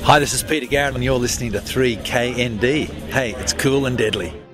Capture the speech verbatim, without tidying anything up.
Hi, this is Peter Garrett and you're listening to three K N D. Hey, it's cool and deadly.